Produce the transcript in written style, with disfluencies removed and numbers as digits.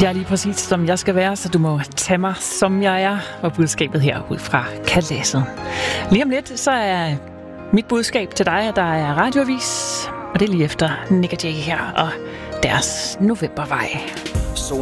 Jeg er lige præcis, som jeg skal være, så du må tage mig, som jeg er, var budskabet her ud fra Kalasset. Lige om lidt, så er mit budskab til dig, at der er radioavis, og det er lige efter Nick & Jay her og deres Novembervej.